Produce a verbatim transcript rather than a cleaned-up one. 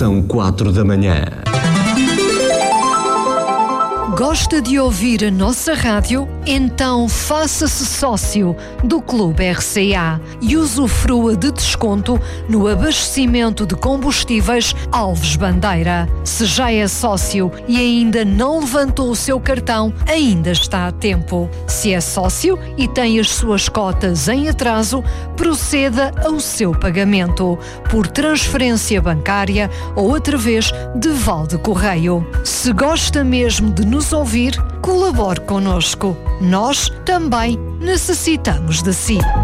São quatro da manhã. Gosta de ouvir a nossa rádio? Então faça-se sócio do Clube R C A e usufrua de desconto no abastecimento de combustíveis Alves Bandeira. Se já é sócio e ainda não levantou o seu cartão, ainda está a tempo. Se é sócio e tem as suas cotas em atraso, proceda ao seu pagamento por transferência bancária ou através de Valde Correio. Se gosta mesmo de nos ouvir, colabore connosco. Nós também necessitamos de si.